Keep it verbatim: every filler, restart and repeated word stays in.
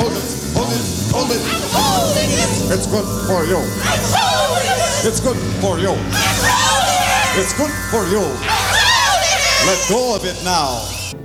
hold it, hold it, hold it. I'm holding it. It's good for you. I'm holding it. It's good for you. I'm holding it. It's good for you. I'm holding it. Let go of it now.